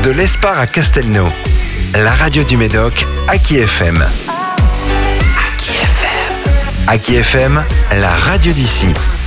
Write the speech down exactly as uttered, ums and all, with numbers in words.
de l'Espar à Castelnau. La radio du Médoc, Aki F M. Aki F M. Aki F M, la radio d'ici.